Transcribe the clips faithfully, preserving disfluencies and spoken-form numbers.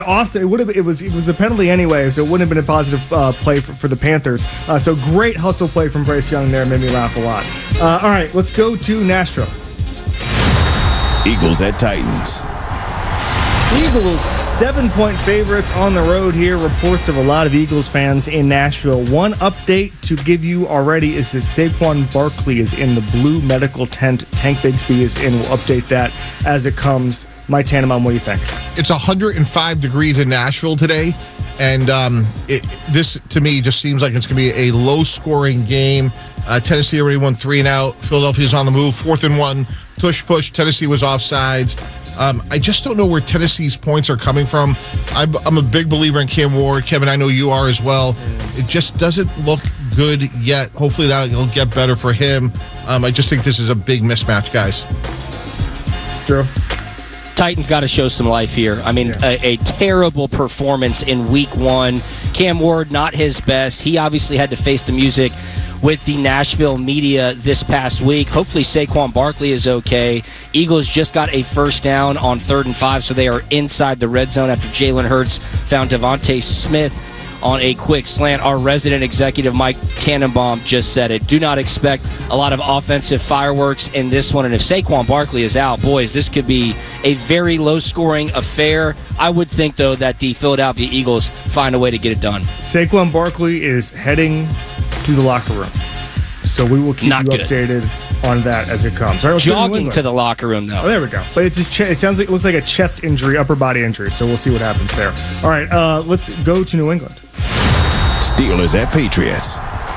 Austin, it would have it was it was a penalty anyway, so it wouldn't have been a positive uh, play for, for the Panthers. Uh, so great hustle play from Bryce Young there, made me laugh a lot. Uh, all right, let's go to Nashville. Eagles at Titans. Eagles seven-point favorites on the road here. Reports of a lot of Eagles fans in Nashville. One update to give you already is that Saquon Barkley is in the blue medical tent. Tank Bigsby is in. We'll update that as it comes. Mike Tannenbaum, what do you think? It's one hundred five degrees in Nashville today, and um, it, this, to me, just seems like it's going to be a low-scoring game. Uh, Tennessee already won three and out. Philadelphia's on the move, fourth and one. Push, push. Tennessee was offsides. Um, I just don't know where Tennessee's points are coming from. I'm, I'm a big believer in Cam Ward. Kevin, I know you are as well. It just doesn't look good yet. Hopefully that'll get better for him. Um, I just think this is a big mismatch, guys. Drew? Titans got to show some life here. I mean, yeah. a, a terrible performance in week one. Cam Ward, not his best. He obviously had to face the music with the Nashville media this past week. Hopefully Saquon Barkley is okay. Eagles just got a first down on third and five, so they are inside the red zone after Jalen Hurts found Devontae Smith on a quick slant. Our resident executive, Mike Tannenbaum, just said it. Do not expect a lot of offensive fireworks in this one. And if Saquon Barkley is out, boys, this could be a very low-scoring affair. I would think, though, that the Philadelphia Eagles find a way to get it done. Saquon Barkley is heading to the locker room. So we will keep Not you good. updated on that as it comes. Right, Jogging to the locker room, though. Oh, there we go. But it's just ch- it sounds like it looks like a chest injury, upper body injury. So we'll see what happens there. All right, uh, let's go to New England. Steelers at Patriots.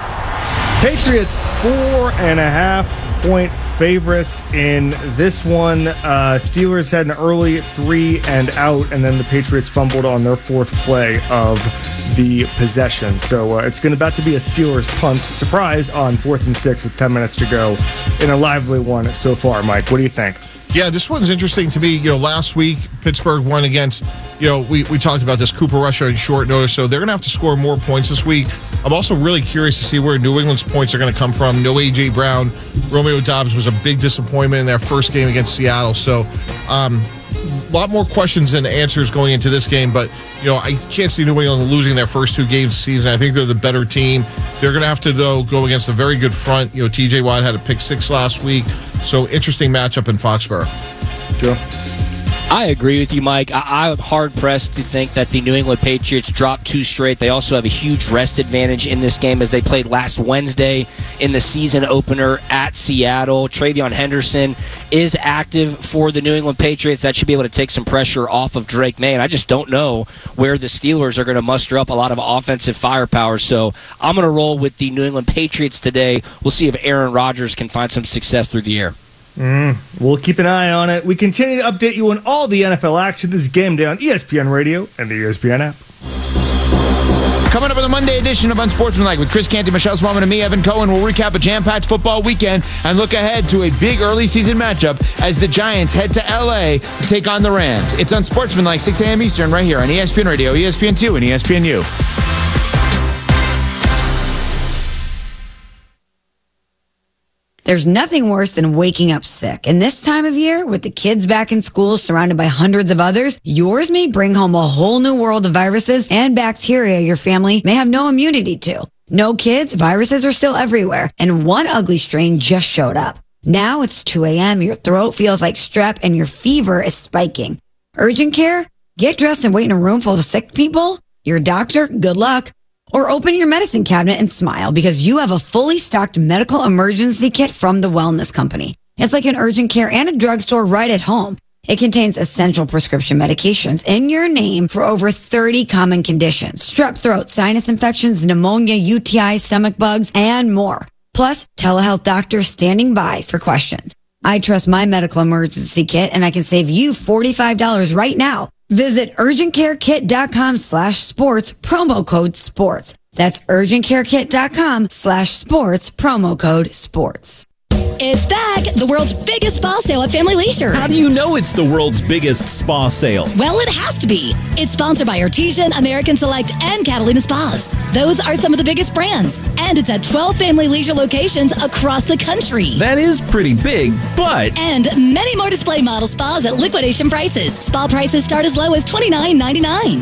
Patriots four and a half point favorites in this one. Uh, Steelers had an early three and out, and then the Patriots fumbled on their fourth play of the possession. So uh, it's going to about to be a Steelers punt surprise on fourth and six with ten minutes to go in a lively one so far. Mike, what do you think? Yeah, this one's interesting to me. You know, last week, Pittsburgh won against, you know, we, we talked about this, Cooper Rush on short notice, so they're going to have to score more points this week. I'm also really curious to see where New England's points are going to come from. No A J. Brown. Romeo Doubs was a big disappointment in their first game against Seattle. So, um, a lot more questions than answers going into this game, but, you know, I can't see New England losing their first two games of the season. I think they're the better team. They're going to have to, though, go against a very good front. You know, T J. Watt had a pick six last week, so interesting matchup in Foxborough. Joe? I agree with you, Mike. I- I'm hard-pressed to think that the New England Patriots dropped two straight. They also have a huge rest advantage in this game as they played last Wednesday in the season opener at Seattle. Travion Henderson is active for the New England Patriots. That should be able to take some pressure off of Drake May. And I just don't know where the Steelers are going to muster up a lot of offensive firepower. So I'm going to roll with the New England Patriots today. We'll see if Aaron Rodgers can find some success through the air. Mm, we'll keep an eye on it. We continue to update you on all the N F L action. This is Game Day on E S P N Radio and the E S P N app. Coming up on the Monday edition of Unsportsmanlike with Chris Canty, Michelle Swam, and me, Evan Cohen. We'll recap a jam-packed football weekend and look ahead to a big early season matchup as the Giants head to L A to take on the Rams. It's Unsportsmanlike, six a.m. Eastern, right here on E S P N Radio, E S P N two, and E S P N U. There's nothing worse than waking up sick. And this time of year, with the kids back in school surrounded by hundreds of others, yours may bring home a whole new world of viruses and bacteria your family may have no immunity to. No kids, viruses are still everywhere. And one ugly strain just showed up. Now it's two a.m., your throat feels like strep, and your fever is spiking. Urgent care? Get dressed and wait in a room full of sick people? Your doctor? Good luck. Or open your medicine cabinet and smile because you have a fully stocked medical emergency kit from the Wellness Company. It's like an urgent care and a drugstore right at home. It contains essential prescription medications in your name for over thirty common conditions. Strep throat, sinus infections, pneumonia, U T I, stomach bugs, and more. Plus, telehealth doctors standing by for questions. I trust my medical emergency kit and I can save you forty-five dollars right now. Visit urgentcarekit.com slash sports, promo code sports. That's urgentcarekit.com slash sports, promo code sports. It's back! The world's biggest spa sale at Family Leisure. How do you know it's the world's biggest spa sale? Well, it has to be. It's sponsored by Artesian, American Select, and Catalina Spas. Those are some of the biggest brands. And it's at twelve Family Leisure locations across the country. That is pretty big, but... And many more display model spas at liquidation prices. Spa prices start as low as twenty-nine ninety-nine.